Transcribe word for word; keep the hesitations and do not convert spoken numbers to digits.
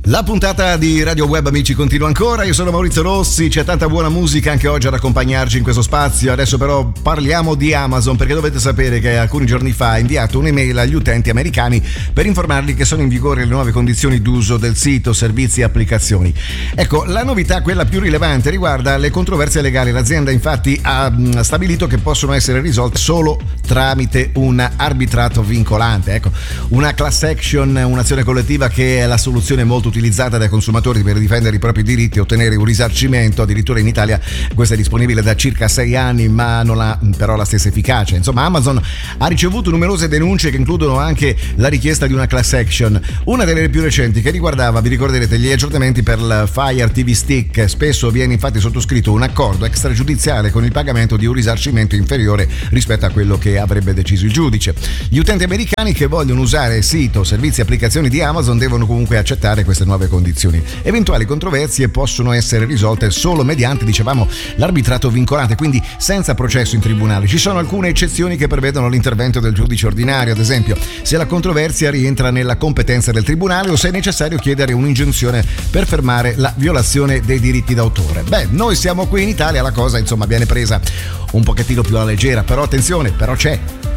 La puntata di Radio Web, amici, continua ancora. Io sono Maurizio Rossi, c'è tanta buona musica anche oggi ad accompagnarci in questo spazio. Adesso però parliamo di Amazon, perché dovete sapere che alcuni giorni fa ha inviato un'email agli utenti americani per informarli che sono in vigore le nuove condizioni d'uso del sito, servizi e applicazioni. Ecco, la novità, quella più rilevante, riguarda le controversie legali. L'azienda infatti ha stabilito che possono essere risolte solo tramite un arbitrato vincolante. Ecco, una class action, un'azione collettiva che è la soluzione molto utilizzata dai consumatori per difendere i propri diritti e ottenere un risarcimento. Addirittura in Italia questa è disponibile da circa sei anni, ma non ha però la stessa efficacia. Insomma, Amazon ha ricevuto numerose denunce che includono anche la richiesta di una class action. Una delle più recenti che riguardava, vi ricorderete, gli aggiornamenti per il Fire ti vu Stick. Spesso viene infatti sottoscritto un accordo extragiudiziale con il pagamento di un risarcimento inferiore rispetto a quello che avrebbe deciso il giudice. Gli utenti americani che vogliono usare sito, servizi e applicazioni di Amazon devono comunque accettare queste nuove condizioni. Eventuali controversie possono essere risolte solo mediante, dicevamo, l'arbitrato vincolante, quindi senza processo in tribunale. Ci sono alcune eccezioni che prevedono l'intervento del giudice ordinario, ad esempio se la controversia rientra nella competenza del tribunale o se è necessario chiedere un'ingiunzione per fermare la violazione dei diritti d'autore. Beh, noi siamo qui in Italia, la cosa insomma viene presa un pochettino più alla leggera, però attenzione, però c'è.